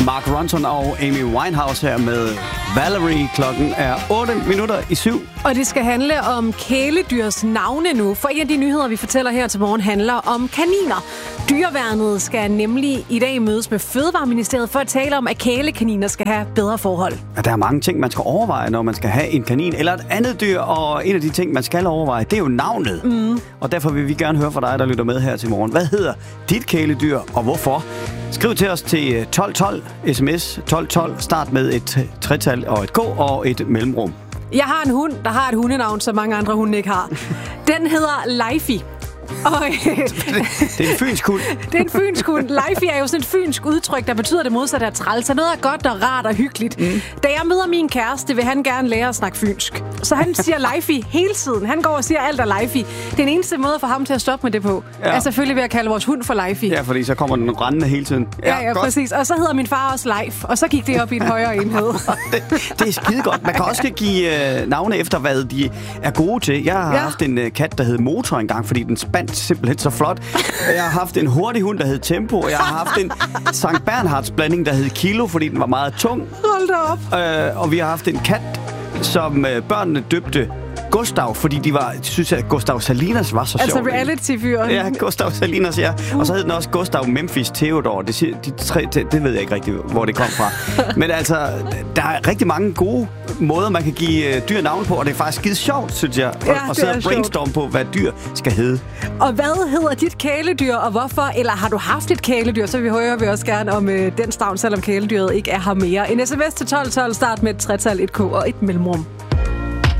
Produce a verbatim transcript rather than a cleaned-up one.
Mark Ronson og Amy Winehouse her med Valerie. Klokken er otte minutter i syv. Og det skal handle om kæledyrs navne nu. For en af de nyheder, vi fortæller her til morgen, handler om kaniner. Dyreværnet skal nemlig i dag mødes med Fødevareministeriet for at tale om, at kælekaniner skal have bedre forhold. Ja, der er mange ting, man skal overveje, når man skal have en kanin eller et andet dyr. Og en af de ting, man skal overveje, det er jo navnet. Mm. Og derfor vil vi gerne høre fra dig, der lytter med her til morgen. Hvad hedder dit kæledyr, og hvorfor? Skriv til os til tolv tolv, sms tolv tolv, start med et tretal og et K og et mellemrum. Jeg har en hund, der har et hundenavn, som mange andre hunde ikke har. Den hedder Leify. Og, det er en fynsk hund. Det er en fynsk hund. Leify er jo sådan et fynsk udtryk, der betyder det modsatte af træls. Så noget er godt og rart og hyggeligt. Mm. Da jeg møder min kæreste, vil han gerne lære at snakke fynsk. Så han siger Leify hele tiden. Han går og siger alt er Leify. Det er den eneste måde for ham til at stoppe med det på. Ja. Er selvfølgelig ved at kalde vores hund for Leify. Ja, fordi så kommer den rendende hele tiden. Ja, ja, ja præcis. Og så hedder min far også Leif. Og så gik det op i en højere enhed. det, det er skide godt. Man kan også give øh, navne efter, hvad de er gode til. Jeg har ja. haft en øh, kat, der hed Motor engang, fordi den spandt simpelthen så flot. Jeg har haft en hurtig hund, der hed Tempo, og jeg har haft en Sankt Bernhards blanding, der hed Kilo, fordi den var meget tung. Hold da op. Øh, og vi har haft en kat, som øh, børnene døbte Gustav, fordi de var, synes at Gustav Salinas var så altså sjov. Altså reality-fyren. Ja, Gustav Salinas, ja. Og så hed den også Gustav Memphis Theodor. Det, de tre, det, det ved jeg ikke rigtig, hvor det kom fra. Men altså, der er rigtig mange gode måder, man kan give uh, dyr navn på, og det er faktisk skide sjovt, synes jeg, ja, at sidde og brainstorme på, hvad dyr skal hedde. Og hvad hedder dit kæledyr, og hvorfor? Eller har du haft et kæledyr, så vi hører vi også gerne om øh, den stavn, selvom kæledyret ikke er her mere. En sms til tolv tolv, start med et tretal, et K og et mellemrum.